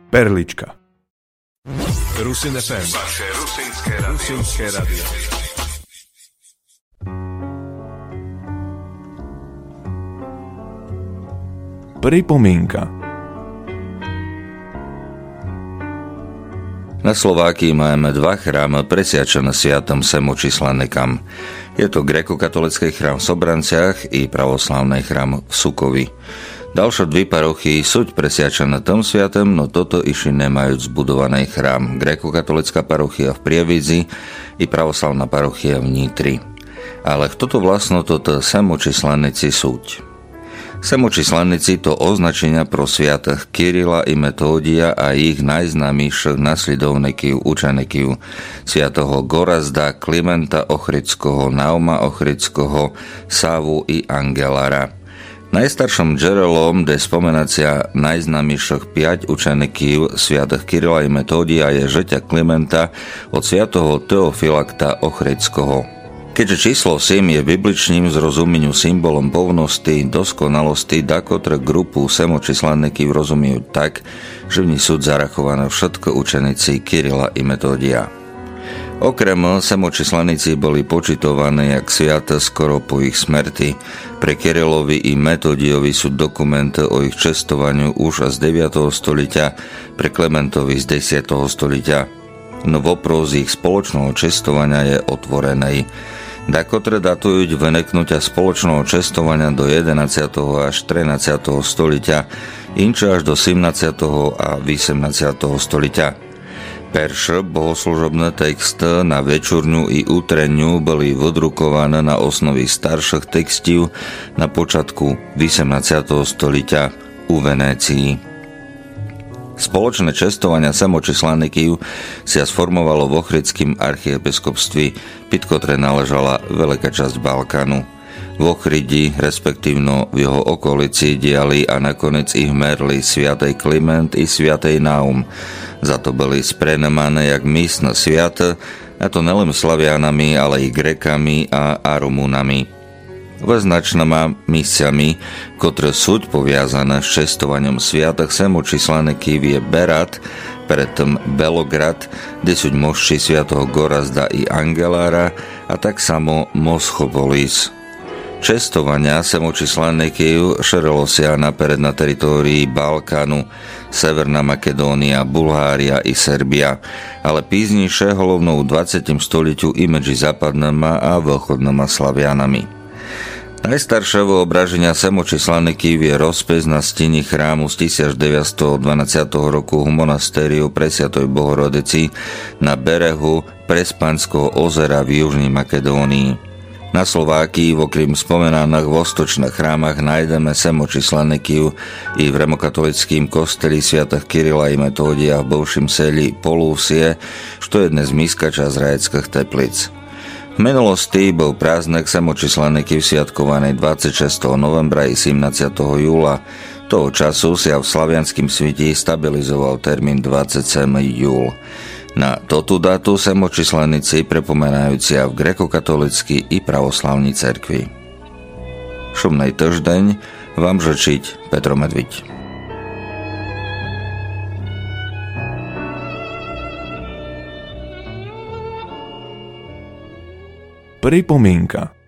Perlička. Rusin FM. Vaše rusínske radio. Pripomienka. Na Slovákii máme dva chrámy presviačené sviatom Semočíslanekam. Je to grékokatolický chrám v Sobranciach i pravoslavný chrám v Sukovi. Ďalšie dve parochy sú presviačené tom sviatom, no toto iši nemajú zbudovaný chrám. Grékokatolická parochia v Prievidzi i pravoslavná parochia v Nitri. Ale kto to vlastno toto Semočíslaneci súť? Semočíslaneci to označenia pro sviatých Kirila i Metódia a ich najznámejších nasledovníkov učeníkov sviatoho Gorazda, Klimenta Ochridského, Nauma Ochridského, Savu i Angelara. Najstarším džerelom, kde spomenacia najznámejších 5 učeníkov sviatých Kirila i Metódia je žeťa Klimenta od sviatoho Teofilakta Ochridského. Keďže číslo 7 je bibličným zrozumením symbolom povnosti, doskonalosti, dakotre grupu Semočíslanekov rozumiejú tak, že v ní sú zarachované všetko učeníci Kirila i Metódia. Okrem Semočíslaneci boli počitovaní jak sviaté skoro po ich smrti. Pre Kirilovi i Metódiovi sú dokumenty o ich čestovaniu už z 9. stolíťa, pre Klementovi z 10. stolíťa. No vopros ich spoločného čestovania je otvorenej. Dakotre datujú vyneknutia spoločného čestovania do 11. až 13. stolíťa, inče až do 17. a 18. stolíťa. Perše bohoslužobné texty na večerňu i útrenňu boli vydrukované na osnovi starších textov na počiatku 18. stolíťa u Venécii. Spoločné čestovania Semočíslanekov sa sformovalo v Ochridskom archiepiskopství, pod ktoré náležala veľká časť Balkánu. V Ochridi, respektívno v jeho okolici, diali a nakoniec ich merli sviatej Kliment i sviatej Naum. Za to boli sprenemáne jak místne sviaté, a to nelen Slavianami, ale i Grékami a Rumunami. Väznačnými místami, ktoré sú poviazané s čestovaním sviatých Semočíslanekov je Berat, predtým Belograd, kde sú mošči sviatoho Gorazda i Angelára a tak samo Moschopolis. Čestovania Semočíslanekov šerilo sa napered na teritórii Balkánu, Severná Makedónia, Bulhária i Serbia, ale píznejšie hlavnou v 20. stolíťu i medzi západnými a východnými Slavianami. Najstaršie vyobraženia Semočíslanekov je rozpis na steni chrámu z 1912 roku v monastériu Presviatej Bohorodici na berehu Prespanského ozera v Južnej Makedónii. Na Slovákii okrem spomenaných vostočných chrámach nájdeme Semočíslanekov i v rimokatolickém kosteli sviatých Kirila i Metódia v bivším seli Polúsie, što je dnes míska časť Rajeckých Teplic. V minulosti bol prázdnek Semočíslanekov sviatkovaný 26. novembra i 17. júla. Toho času sa v slavianském svete stabilizoval termín 27. júl. Na toto dátu Semočíslaneci prepomenajúci v grékokatolíckej i pravoslavnej cerkvi. Šumnej týždeň vám žečiť Petro Medviť. Pripomienka.